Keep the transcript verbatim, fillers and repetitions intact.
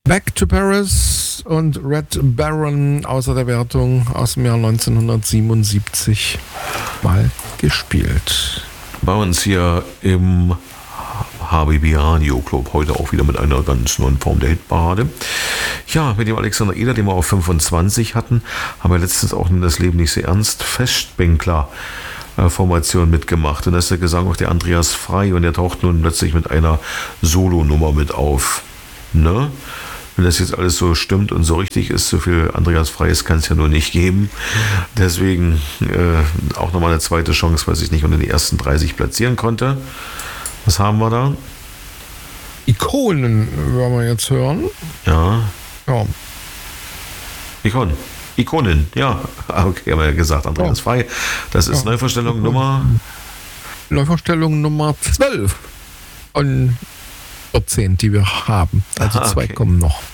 Back to Paris und Red Baron außer der Wertung aus dem Jahr neunzehnhundertsiebenundsiebzig mal gespielt. Bei uns hier im H B B Radio Club, heute auch wieder mit einer ganz neuen Form der Hitparade. Ja, mit dem Alexander Eder, den wir auf fünfundzwanzig hatten, haben wir letztens auch in Das Leben nicht so ernst Festbänkler Formation mitgemacht. Und da ist der Gesang auch der Andreas Frey und der taucht nun plötzlich mit einer Solonummer mit auf. Ne? Wenn das jetzt alles so stimmt und so richtig ist, so viel Andreas Freyes kann es ja nur nicht geben. Deswegen äh, auch nochmal eine zweite Chance, weil sich nicht unter die ersten dreißig platzieren konnte. Was haben wir da? Ikonen werden wir jetzt hören. Ja. Ja. Ikonen. Ikonen, ja. Okay, haben wir ja gesagt, Andreas ja. Frey. Das ist ja. Neuvorstellung ja. Nummer... Neuvorstellung Nummer zwölf. Und vierzehn, die wir haben. Also ah, okay. zwei kommen noch.